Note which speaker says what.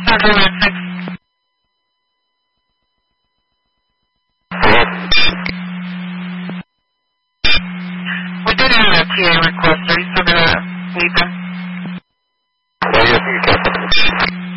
Speaker 1: We did have a TA request. Are you still going to meet them?
Speaker 2: Yes, you can.